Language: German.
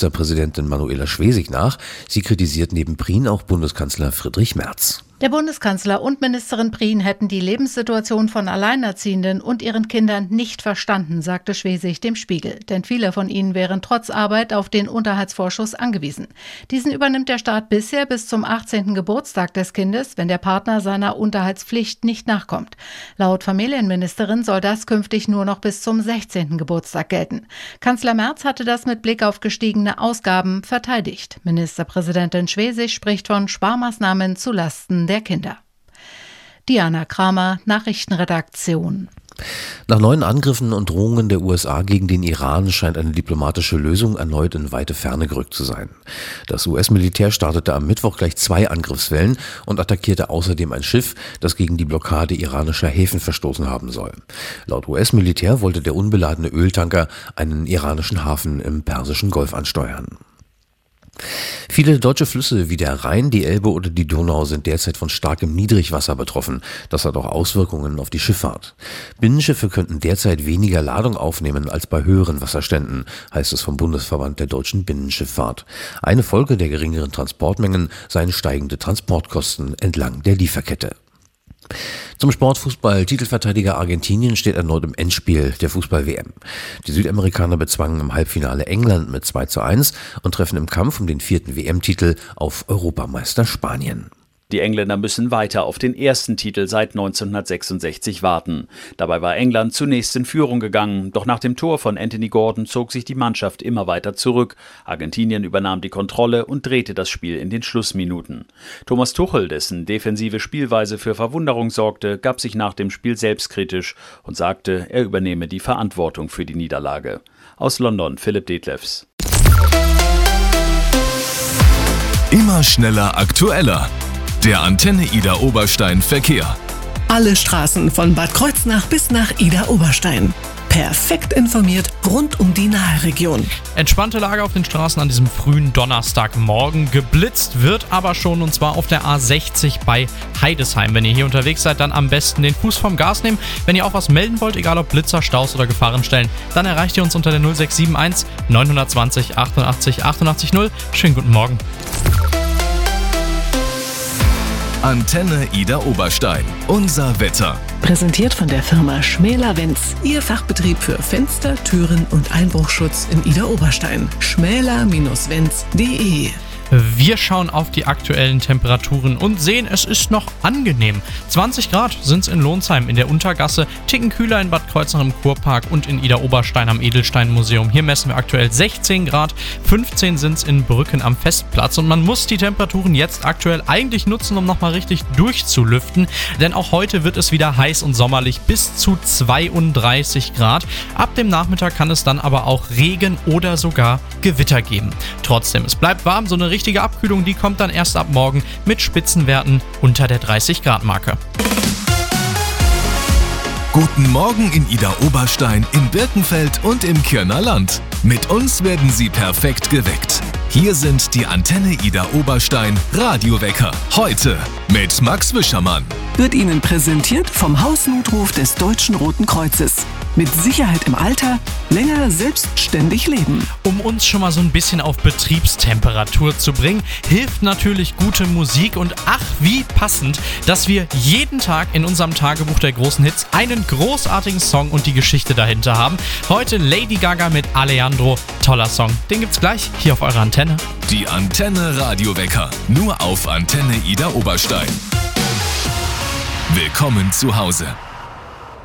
Ministerpräsidentin Manuela Schwesig nach. Sie kritisiert neben Prien auch Bundeskanzler Friedrich Merz. Der Bundeskanzler und Ministerin Prien hätten die Lebenssituation von Alleinerziehenden und ihren Kindern nicht verstanden, sagte Schwesig dem Spiegel. Denn viele von ihnen wären trotz Arbeit auf den Unterhaltsvorschuss angewiesen. Diesen übernimmt der Staat bisher bis zum 18. Geburtstag des Kindes, wenn der Partner seiner Unterhaltspflicht nicht nachkommt. Laut Familienministerin soll das künftig nur noch bis zum 16. Geburtstag gelten. Kanzler Merz hatte das mit Blick auf gestiegene Ausgaben verteidigt. Ministerpräsidentin Schwesig spricht von Sparmaßnahmen zulasten der Kinder. Diana Kramer, Nachrichtenredaktion. Nach neuen Angriffen und Drohungen der USA gegen den Iran scheint eine diplomatische Lösung erneut in weite Ferne gerückt zu sein. Das US-Militär startete am Mittwoch gleich 2 Angriffswellen und attackierte außerdem ein Schiff, das gegen die Blockade iranischer Häfen verstoßen haben soll. Laut US-Militär wollte der unbeladene Öltanker einen iranischen Hafen im Persischen Golf ansteuern. Viele deutsche Flüsse wie der Rhein, die Elbe oder die Donau sind derzeit von starkem Niedrigwasser betroffen. Das hat auch Auswirkungen auf die Schifffahrt. Binnenschiffe könnten derzeit weniger Ladung aufnehmen als bei höheren Wasserständen, heißt es vom Bundesverband der deutschen Binnenschifffahrt. Eine Folge der geringeren Transportmengen seien steigende Transportkosten entlang der Lieferkette. Zum Sportfußball. Titelverteidiger Argentinien steht erneut im Endspiel der Fußball-WM. Die Südamerikaner bezwangen im Halbfinale England mit 2:1 und treffen im Kampf um den 4. WM-Titel auf Europameister Spanien. Die Engländer müssen weiter auf den ersten Titel seit 1966 warten. Dabei war England zunächst in Führung gegangen, doch nach dem Tor von Anthony Gordon zog sich die Mannschaft immer weiter zurück. Argentinien übernahm die Kontrolle und drehte das Spiel in den Schlussminuten. Thomas Tuchel, dessen defensive Spielweise für Verwunderung sorgte, gab sich nach dem Spiel selbstkritisch und sagte, er übernehme die Verantwortung für die Niederlage. Aus London, Philipp Detlefs. Immer schneller, aktueller. Der Antenne Ida Oberstein Verkehr. Alle Straßen von Bad Kreuznach bis nach Ida Oberstein. Perfekt informiert rund um die Nahe-Region. Entspannte Lage auf den Straßen an diesem frühen Donnerstagmorgen. Geblitzt wird aber schon, und zwar auf der A60 bei Heidesheim. Wenn ihr hier unterwegs seid, dann am besten den Fuß vom Gas nehmen. Wenn ihr auch was melden wollt, egal ob Blitzer, Staus oder Gefahrenstellen, dann erreicht ihr uns unter der 0671 920 88 88 0. Schönen guten Morgen. Antenne Ida Oberstein. Unser Wetter. Präsentiert von der Firma Schmäler-Wenz. Ihr Fachbetrieb für Fenster, Türen und Einbruchschutz in Ida Oberstein. schmäler-wenz.de. Wir schauen auf die aktuellen Temperaturen und sehen, es ist noch angenehm. 20 Grad sind es in Lohnsheim in der Untergasse, Ticken kühler in Bad Kreuznach im Kurpark und in Ida Oberstein am Edelstein-Museum. Hier messen wir aktuell 16 Grad, 15 sind es in Brücken am Festplatz. Und man muss die Temperaturen jetzt aktuell eigentlich nutzen, um nochmal richtig durchzulüften. Denn auch heute wird es wieder heiß und sommerlich bis zu 32 Grad. Ab dem Nachmittag kann es dann aber auch Regen oder sogar Gewitter geben. Trotzdem, es bleibt warm, so eine richtige Abkühlung, die kommt dann erst ab morgen mit Spitzenwerten unter der 30-Grad-Marke. Guten Morgen in Ida Oberstein, in Birkenfeld und im Kirner Land. Mit uns werden Sie perfekt geweckt. Hier sind die Antenne Ida Oberstein Radiowecker. Heute mit Max Wischermann. Wird Ihnen präsentiert vom Hausnotruf des Deutschen Roten Kreuzes. Mit Sicherheit im Alter, länger selbstständig leben. Um uns schon mal so ein bisschen auf Betriebstemperatur zu bringen, hilft natürlich gute Musik. Und ach, wie passend, dass wir jeden Tag in unserem Tagebuch der großen Hits einen großartigen Song und die Geschichte dahinter haben. Heute Lady Gaga mit Alejandro. Toller Song. Den gibt's gleich hier auf eurer Antenne. Die Antenne Radiowecker. Nur auf Antenne Ida Oberstein. Willkommen zu Hause.